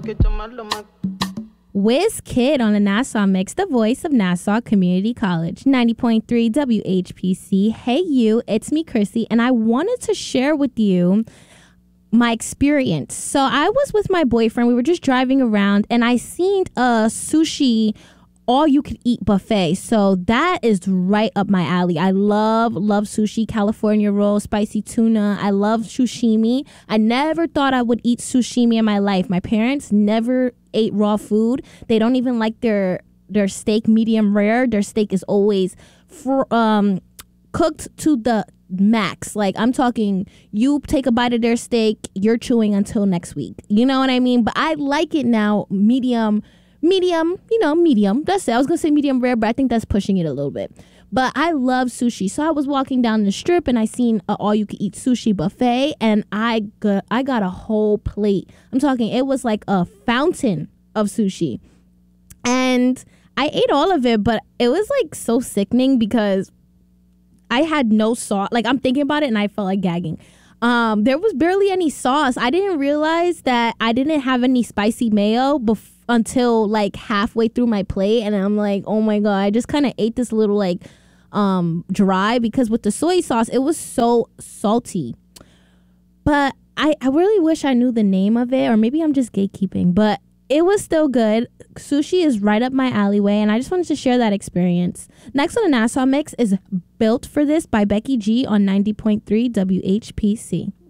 Wiz Kid on the Nassau Mix, the voice of Nassau Community College, 90.3 WHPC. Hey you, it's me, Chrissy, and I wanted to share with you my experience. So I was with my boyfriend. We were just driving around, and I seen a sushi all-you-could-eat buffet. So that is right up my alley. I love sushi, California roll, spicy tuna. I love sushimi. I never thought I would eat sushimi in my life. My parents never ate raw food. They don't even like their steak medium rare. Their steak is always cooked to the max. Like, I'm talking, you take a bite of their steak, you're chewing until next week. You know what I mean? But I like it now medium, medium. That's it. I was going to say medium rare, but I think that's pushing it a little bit. But I love sushi. So I was walking down the strip and I seen a all-you-can-eat sushi buffet, and I got a whole plate. I'm talking, it was like a fountain of sushi. And I ate all of it, but it was like so sickening because I had no sauce. Like, I'm thinking about it and I felt like gagging. There was barely any sauce. I didn't realize that I didn't have any spicy mayo until like halfway through my plate, and I'm like, oh my god, I just kind of ate this little like dry, because with the soy sauce it was so salty. But I really wish I knew the name of it, or maybe I'm just gatekeeping, but it was still good. Sushi is right up my alleyway, and I just wanted to share that experience. Next on the Nassau Mix is Built for This by Becky G on 90.3 WHPC.